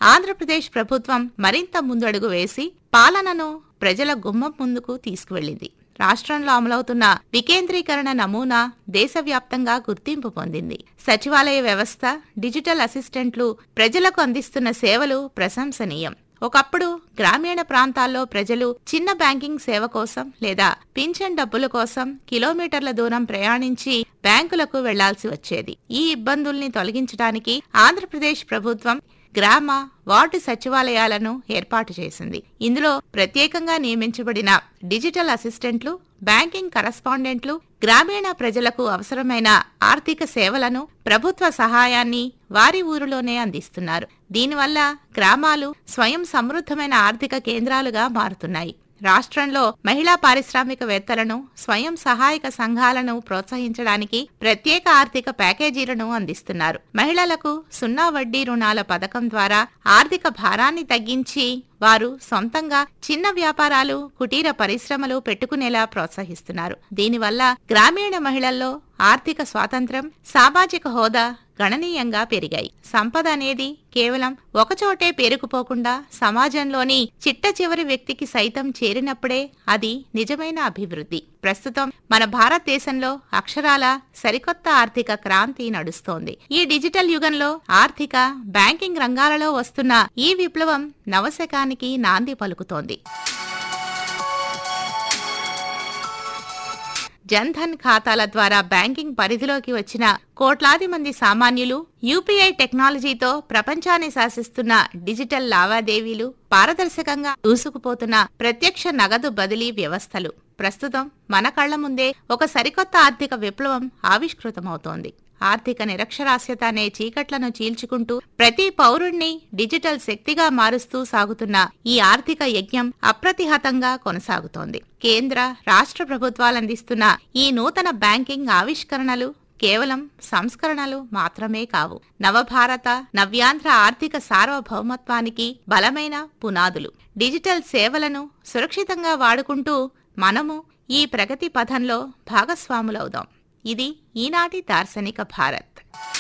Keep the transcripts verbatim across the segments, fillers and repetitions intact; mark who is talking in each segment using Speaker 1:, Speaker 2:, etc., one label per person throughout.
Speaker 1: ఆంధ్రప్రదేశ్ ప్రభుత్వం మరింత ముందడుగు వేసి పాలనను ప్రజల గుమ్మం ముందుకు తీసుకువెళ్లింది. రాష్ట్రంలో అమలవుతున్న వికేంద్రీకరణ నమూనా దేశవ్యాప్తంగా గుర్తింపు పొందింది. సచివాలయ వ్యవస్థ, డిజిటల్ అసిస్టెంట్లు ప్రజలకు అందిస్తున్న సేవలు ప్రశంసనీయం. ఒకప్పుడు గ్రామీణ ప్రాంతాల్లో ప్రజలు చిన్న బ్యాంకింగ్ సేవ కోసం లేదా పింఛన్ డబ్బుల కోసం కిలోమీటర్ల దూరం ప్రయాణించి బ్యాంకులకు వెళ్లాల్సి వచ్చేది. ఈ ఇబ్బందుల్ని తొలగించడానికి ఆంధ్రప్రదేశ్ ప్రభుత్వం గ్రామ, వార్డు సచివాలయాలను ఏర్పాటు చేసింది. ఇందులో ప్రత్యేకంగా నియమించబడిన డిజిటల్ అసిస్టెంట్లు, బ్యాంకింగ్ కరస్పాండెంట్లు గ్రామీణ ప్రజలకు అవసరమైన ఆర్థిక సేవలను, ప్రభుత్వ సహాయాన్ని వారి ఊరిలోనే అందిస్తున్నారు. దీనివల్ల గ్రామాలు స్వయం సమృద్ధమైన ఆర్థిక కేంద్రాలుగా మారుతున్నాయి. రాష్ట్రంలో మహిళా పారిశ్రామికవేత్తలను, స్వయం సహాయక సంఘాలను ప్రోత్సహించడానికి ప్రత్యేక ఆర్థిక ప్యాకేజీలను అందిస్తున్నారు. మహిళలకు సున్నా వడ్డీ రుణాల పథకం ద్వారా ఆర్థిక భారాన్ని తగ్గించి వారు సొంతంగా చిన్న వ్యాపారాలు, కుటీర పరిశ్రమలు పెట్టుకునేలా ప్రోత్సహిస్తున్నారు. దీనివల్ల గ్రామీణ మహిళల్లో ఆర్థిక స్వాతంత్ర్యం, సామాజిక హోదా గణనీయంగా పెరిగాయి. సంపద అనేది కేవలం ఒకచోటే పేరుకుపోకుండా సమాజంలోని చిట్ట చివరి వ్యక్తికి సైతం చేరినప్పుడే అది నిజమైన అభివృద్ధి. ప్రస్తుతం మన భారతదేశంలో అక్షరాల సరికొత్త ఆర్థిక క్రాంతి నడుస్తోంది. ఈ డిజిటల్ యుగంలో ఆర్థిక, బ్యాంకింగ్ రంగాలలో వస్తున్న ఈ విప్లవం నవశకానికి నాంది పలుకుతోంది. జన్ధన్ ఖాతాల ద్వారా బ్యాంకింగ్ పరిధిలోకి వచ్చిన కోట్లాది మంది సామాన్యులు యూపీఐ టెక్నాలజీతో ప్రపంచాన్ని శాసిస్తున్న డిజిటల్ లావాదేవీలు, పారదర్శకంగా దూసుకుపోతున్న ప్రత్యక్ష నగదు బదిలీ వ్యవస్థలు ప్రస్తుతం మన కళ్ల ముందే ఒక సరికొత్త ఆర్థిక విప్లవం ఆవిష్కృతమవుతోంది. ఆర్థిక నిరక్షరాస్యత అనే చీకట్లను చీల్చుకుంటూ ప్రతి పౌరుణ్ణి డిజిటల్ శక్తిగా మారుస్తూ సాగుతున్న ఈ ఆర్థిక యజ్ఞం అప్రతిహతంగా కొనసాగుతోంది. కేంద్ర, రాష్ట్ర ప్రభుత్వాలందిస్తున్న ఈ నూతన బ్యాంకింగ్ ఆవిష్కరణలు కేవలం సంస్కరణలు మాత్రమే కావు. నవభారత, నవ్యాంధ్ర ఆర్థిక సార్వభౌమత్వానికి బలమైన పునాదులు. డిజిటల్ సేవలను సురక్షితంగా వాడుకుంటూ మనము ఈ ప్రగతి పథంలో భాగస్వాములవుదాం. ఇది ఈనాటి దార్శనిక భారత్.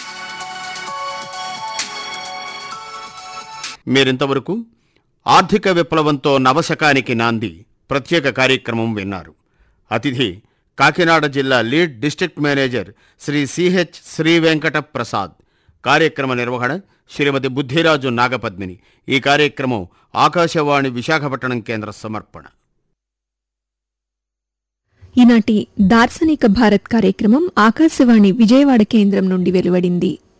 Speaker 2: మీరింతవరకు ఆర్థిక విప్లవంతో నవశకానికి నాంది ప్రత్యేక కార్యక్రమం విన్నారు. అతిథి కాకినాడ జిల్లా lead district manager Shri CH Shri Venkata Prasad. కార్యక్రమ నిర్వహణ శ్రీమతి బుద్ధిరాజు నాగపద్మిని. ఈ కార్యక్రమం ఆకాశవాణి విశాఖపట్నం కేంద్ర సమర్పణ.
Speaker 3: ఈనాటి దార్శనిక భారత్ కార్యక్రమం ఆకాశవాణి విజయవాడ కేంద్రం నుండి వెలువడింది.